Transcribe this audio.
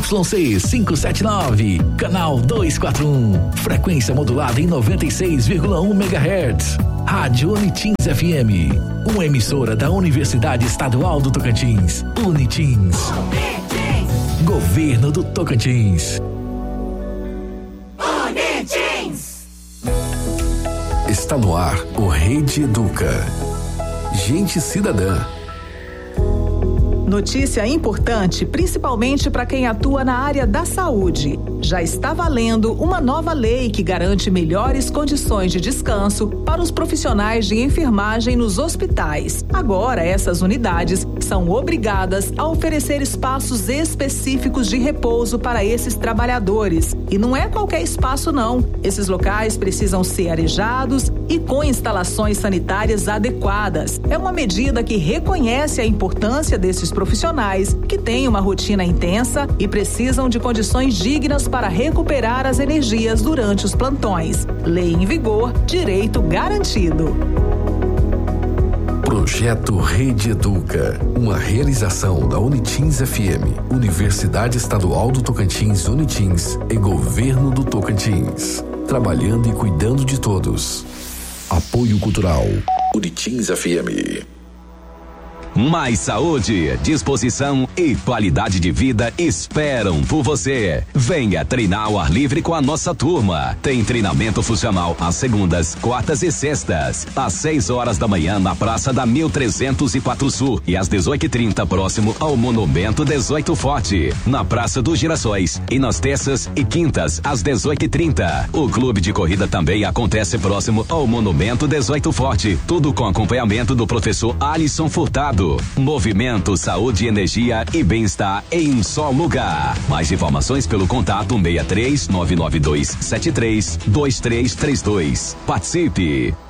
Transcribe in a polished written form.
ZYC 579, canal 241, frequência modulada em 96,1 MHz. Rádio Unitins FM, uma emissora da Universidade Estadual do Tocantins. Unitins. Governo do Tocantins. Unitins. Está no ar o Rede Educa. Gente cidadã. Notícia importante, principalmente para quem atua na área da saúde. Já está valendo uma nova lei que garante melhores condições de descanso para os profissionais de enfermagem nos hospitais. Agora, essas unidades são obrigadas a oferecer espaços específicos de repouso para esses trabalhadores. E não é qualquer espaço, não. Esses locais precisam ser arejados e com instalações sanitárias adequadas. É uma medida que reconhece a importância desses profissionais que têm uma rotina intensa e precisam de condições dignas para recuperar as energias durante os plantões. Lei em vigor, direito garantido. Projeto Rede Educa, uma realização da Unitins FM, Universidade Estadual do Tocantins, Unitins e Governo do Tocantins. Trabalhando e cuidando de todos. Apoio Cultural, Unitins FM. Mais saúde, disposição e qualidade de vida esperam por você. Venha treinar ao ar livre com a nossa turma. Tem treinamento funcional às segundas, quartas e sextas, às 6 horas da manhã na Praça da 1304 Sul e às 18h30 próximo ao Monumento 18 Forte, na Praça dos Girassóis, e nas terças e quintas às 18h30. O clube de corrida também acontece próximo ao Monumento 18 Forte, tudo com acompanhamento do professor Alisson Furtado. Movimento, saúde, energia e bem-estar em um só lugar. Mais informações pelo contato 63 992 73 2332. Participe!